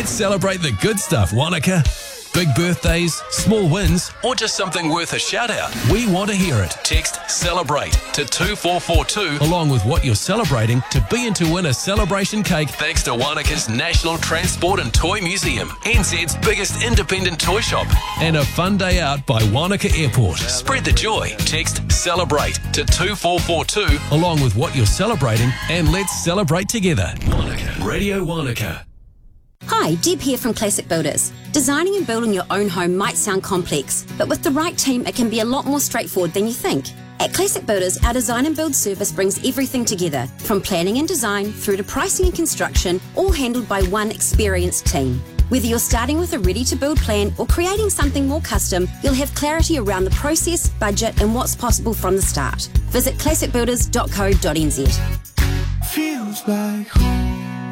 Let's celebrate the good stuff, Wanaka. Big birthdays, small wins, or just something worth a shout out. We want to hear it. Text CELEBRATE to 2442 along with what you're celebrating to be in to win a celebration cake thanks to Wanaka's National Transport and Toy Museum, NZ's biggest independent toy shop, and a fun day out by Wanaka Airport. Spread the joy. Text CELEBRATE to 2442 along with what you're celebrating and let's celebrate together. Wanaka. Radio Wanaka. Hi, Deb here from Classic Builders. Designing and building your own home might sound complex, but with the right team, it can be a lot more straightforward than you think. At Classic Builders, our design and build service brings everything together, from planning and design through to pricing and construction, all handled by one experienced team. Whether you're starting with a ready-to-build plan or creating something more custom, you'll have clarity around the process, budget, and what's possible from the start. Visit classicbuilders.co.nz. Feels like home.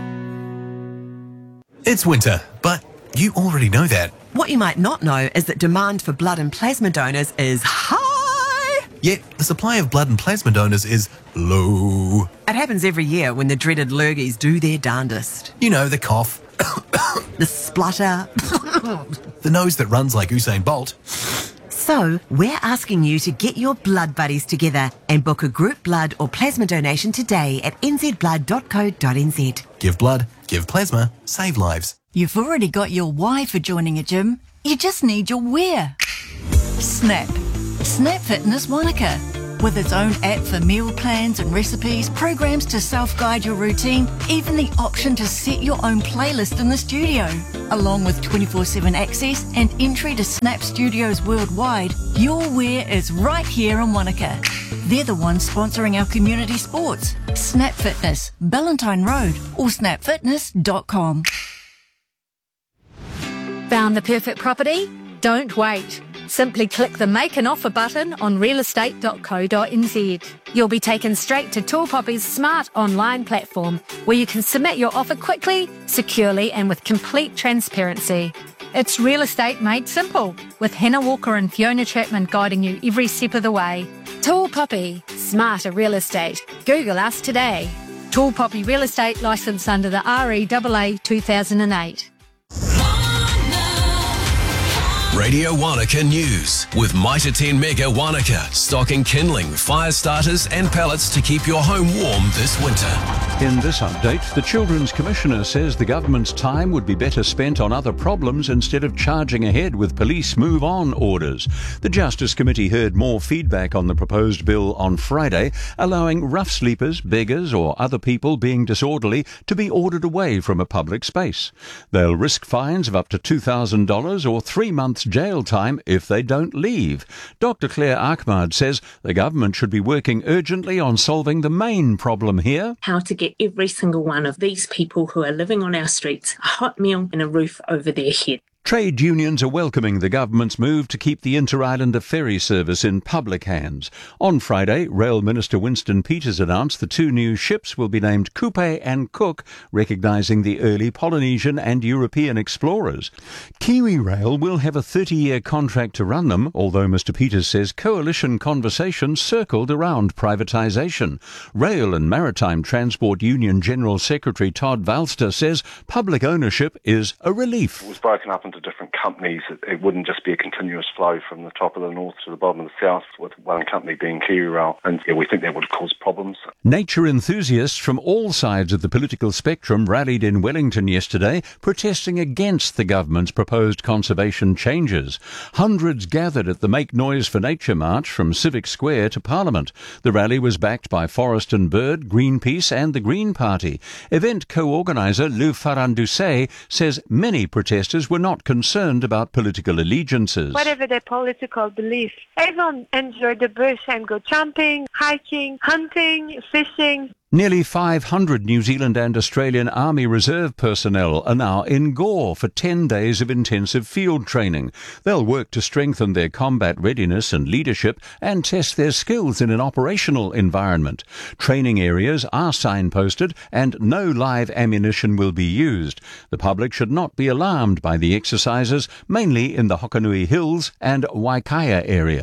It's winter, but you already know that. What you might not know is that demand for blood and plasma donors is high. Yet the supply of blood and plasma donors is low. It happens every year when the dreaded lurgies do their darndest. You know, the cough, The splutter. the nose that runs like Usain Bolt. So, we're asking you to get your blood buddies together and book a group blood or plasma donation today at nzblood.co.nz. Give blood, give plasma, save lives. You've already got your why for joining a gym. You just need your where. Snap. Snap Fitness Wanaka. With its own app for meal plans and recipes, programs to self-guide your routine, even the option to set your own playlist in the studio. Along with 24/7 access and entry to Snap Studios worldwide, your where is right here in Wanaka. They're the ones sponsoring our community sports. Snap Fitness, Ballantine Road, or snapfitness.com. Found the perfect property? Don't wait. Simply click the Make an Offer button on realestate.co.nz. You'll be taken straight to Tall Poppy's smart online platform where you can submit your offer quickly, securely and with complete transparency. It's real estate made simple with Hannah Walker and Fiona Chapman guiding you every step of the way. Tall Poppy, smarter real estate. Google us today. Tall Poppy Real Estate licensed under the REAA 2008. Radio Wanaka News with Mitre 10 Mega Wanaka, stocking kindling, fire starters and pellets to keep your home warm this winter. In this update, the Children's Commissioner says the government's time would be better spent on other problems instead of charging ahead with police move-on orders. The Justice Committee heard more feedback on the proposed bill on Friday, allowing rough sleepers, beggars or other people being disorderly to be ordered away from a public space. They'll risk fines of up to $2,000 or 3 months jail time if they don't leave. Dr. Claire Ahmad says the government should be working urgently on solving the main problem here. How to get every single one of these people who are living on our streets a hot meal and a roof over their head. Trade unions are welcoming the government's move to keep the Inter-Islander ferry service in public hands. On Friday, Rail Minister Winston Peters announced the 2 new ships will be named Kupe and Cook, recognising the early Polynesian and European explorers. Kiwi Rail will have a 30-year contract to run them, although Mr Peters says coalition conversations circled around privatisation. Rail and Maritime Transport Union General Secretary Todd Valster says public ownership is a relief. It was broken up into different companies. It wouldn't just be a continuous flow from the top of the north to the bottom of the south, with one company being KiwiRail, and we think that would cause problems. Nature enthusiasts from all sides of the political spectrum rallied in Wellington yesterday, protesting against the government's proposed conservation changes. Hundreds gathered at the Make Noise for Nature march from Civic Square to Parliament. The rally was backed by Forest and Bird, Greenpeace and the Green Party. Event co-organiser Lou Farandusay says many protesters were not concerned about political allegiances. Whatever their political beliefs, everyone enjoy the bush and go camping, hiking, hunting, fishing. Nearly 500 New Zealand and Australian Army Reserve personnel are now in Gore for 10 days of intensive field training. They'll work to strengthen their combat readiness and leadership and test their skills in an operational environment. Training areas are signposted and no live ammunition will be used. The public should not be alarmed by the exercises, mainly in the Hokanui Hills and Waikaia area.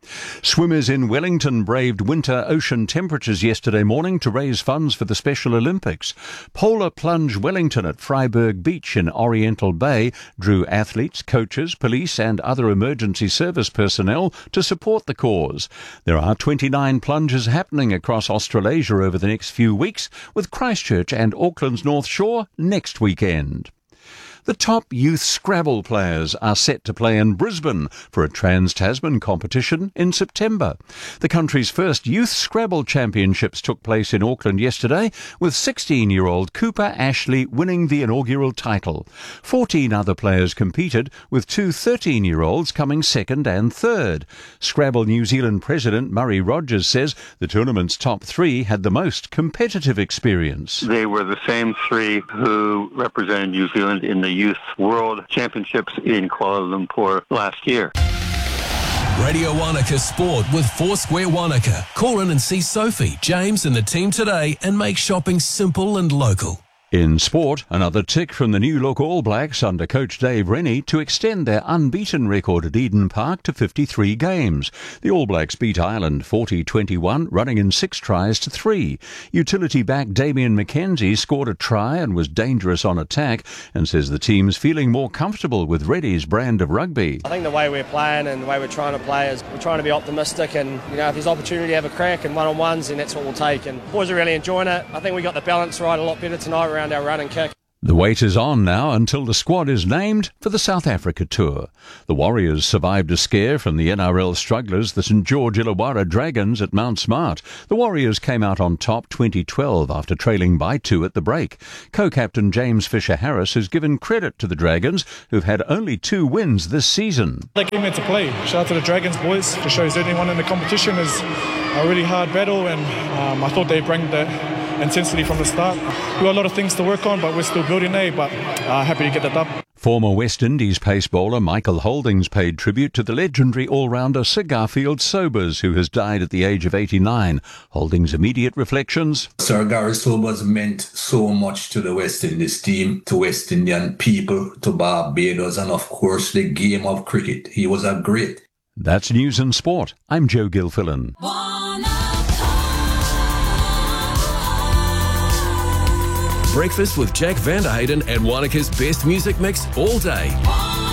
Swimmers in Wellington braved winter ocean temperatures yesterday morning to raise funds for the Special Olympics. Polar Plunge Wellington at Freiburg Beach in Oriental Bay drew athletes, coaches, police and other emergency service personnel to support the cause. There are 29 plunges happening across Australasia over the next few weeks, with Christchurch and Auckland's North Shore next weekend. The top youth Scrabble players are set to play in Brisbane for a Trans-Tasman competition in September. The country's first youth Scrabble championships took place in Auckland yesterday, with 16-year-old Cooper Ashley winning the inaugural title. 14 other players competed, with two 13-year-olds coming second and third. Scrabble New Zealand president Murray Rogers says the tournament's top three had the most competitive experience. They were the same three who represented New Zealand in the Youth World Championships in Kuala Lumpur last year. Radio Wanaka Sport with Foursquare Wanaka. Call in and see Sophie, James and the team today and make shopping simple and local. In sport, another tick from the new look All Blacks under coach Dave Rennie to extend their unbeaten record at Eden Park to 53 games. The All Blacks beat Ireland 40-21, running in 6 tries to 3. Utility back Damien McKenzie scored a try and was dangerous on attack, and says the team's feeling more comfortable with Reddy's brand of rugby. I think the way we're playing and the way we're trying to play is we're trying to be optimistic, and if there's opportunity to have a crack and one-on-ones, then that's what we'll take. And boys are really enjoying it. I think we got the balance right a lot better tonight around our run and kick. The wait is on now until the squad is named for the South Africa tour. The Warriors survived a scare from the NRL strugglers, the St George Illawarra Dragons at Mount Smart. The Warriors came out on top 2012 after trailing by 2 at the break. Co-captain James Fisher-Harris has given credit to the Dragons, who've had only 2 wins this season. They came in to play. Shout out to the Dragons boys. To show anyone in the competition is a really hard battle, and I thought they bring the intensity from the start. We've got a lot of things to work on, but we're still building there, but happy to get the dub. Former West Indies pace bowler Michael Holdings paid tribute to the legendary all-rounder Sir Garfield Sobers, who has died at the age of 89. Holdings' immediate reflections. Sir Gary Sobers meant so much to the West Indies team, to West Indian people, to Barbados, and of course the game of cricket. He was a great. That's News and Sport. I'm Joe Gilfillan. Breakfast with Jack Vanderheyden and Wanaka's best music mix all day.